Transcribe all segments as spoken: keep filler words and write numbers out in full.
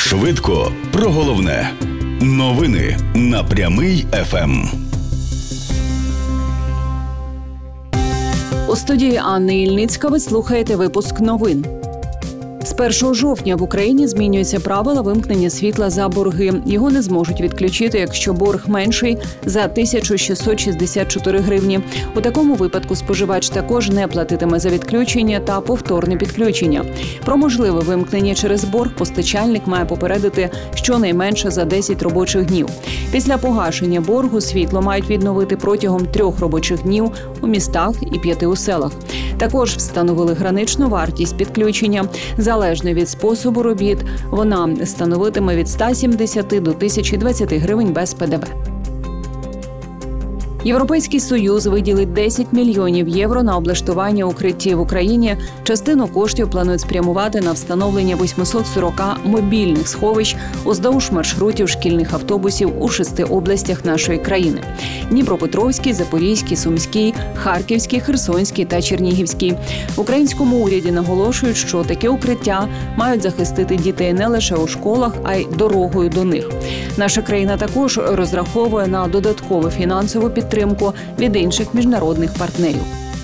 Швидко про головне. Новини на Прямий еф ем. У студії Анни Ільницька ви слухаєте випуск новин. З першого жовтня в Україні змінюються правила вимкнення світла за борги. Його не зможуть відключити, якщо борг менший за тисячу шістсот шістдесят чотири гривні. У такому випадку споживач також не платитиме за відключення та повторне підключення. Про можливе вимкнення через борг постачальник має попередити щонайменше за десять робочих днів. Після погашення боргу світло мають відновити протягом трьох робочих днів у містах і п'яти у селах. Також встановили граничну вартість підключення. Залежно від способу робіт, вона становитиме від ста сімдесяти до тисячі двадцяти гривень без пе де ве. Європейський Союз виділить десять мільйонів євро на облаштування укриттів в Україні. Частину коштів планують спрямувати на встановлення восьмисот сорок мобільних сховищ уздовж маршрутів шкільних автобусів у шести областях нашої країни – Дніпропетровській, Запорізькій, Сумській, Харківській, Херсонській та Чернігівській. В українському уряді наголошують, що такі укриття мають захистити дітей не лише у школах, а й дорогою до них. Наша країна також розраховує на додаткову фінансову підтримку від інших міжнародних партнерів.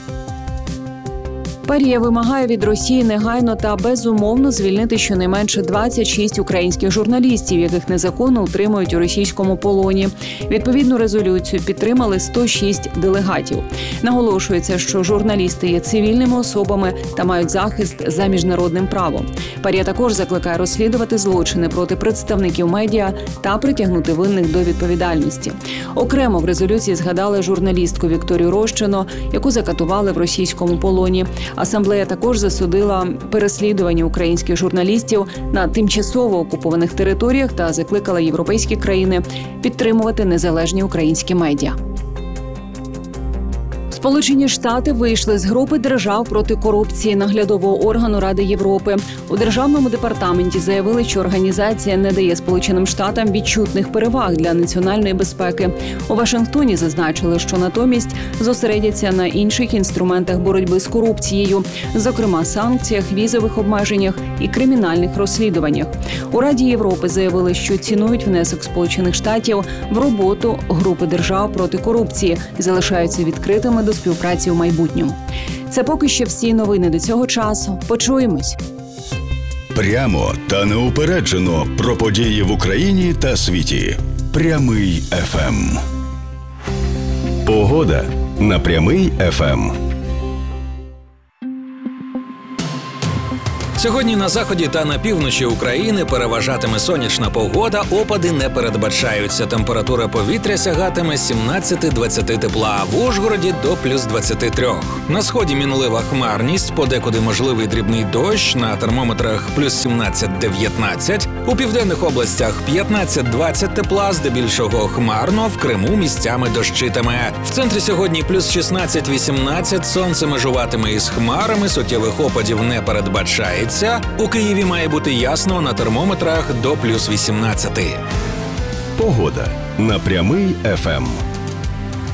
Парія вимагає від Росії негайно та безумовно звільнити щонайменше двадцять шість українських журналістів, яких незаконно утримують у російському полоні. Відповідну резолюцію підтримали сто шість делегатів. Наголошується, що журналісти є цивільними особами та мають захист за міжнародним правом. Парія також закликає розслідувати злочини проти представників медіа та притягнути винних до відповідальності. Окремо в резолюції згадали журналістку Вікторію Рощину, яку закатували в російському полоні. Асамблея також засудила переслідування українських журналістів на тимчасово окупованих територіях та закликала європейські країни підтримувати незалежні українські медіа. Сполучені Штати вийшли з групи держав проти корупції наглядового органу Ради Європи. У Державному департаменті заявили, що організація не дає Сполученим Штатам відчутних переваг для національної безпеки. У Вашингтоні зазначили, що натомість зосередяться на інших інструментах боротьби з корупцією, зокрема санкціях, візових обмеженнях і кримінальних розслідуваннях. У Раді Європи заявили, що цінують внесок Сполучених Штатів в роботу групи держав проти корупції і залишаються відкритими до співпраці в майбутньому. Це поки що всі новини до цього часу. Почуємось. Прямо та неупереджено про події в Україні та світі. Прямий еф ем. Погода на Прямий еф ем. Сьогодні на заході та на півночі України переважатиме сонячна погода, опади не передбачаються. Температура повітря сягатиме сімнадцять-двадцять тепла, в Ужгороді до плюс двадцять три. На сході мінлива хмарність, подекуди можливий дрібний дощ, на термометрах плюс сімнадцять-дев'ятнадцять. У південних областях п'ятнадцять-двадцять тепла, здебільшого хмарно, в Криму місцями дощитиме. В центрі сьогодні плюс шістнадцять-вісімнадцять, сонце межуватиме із хмарами, суттєвих опадів не передбачається. У Києві має бути ясно, на термометрах до плюс вісімнадцять. Погода на Прямий еф ем.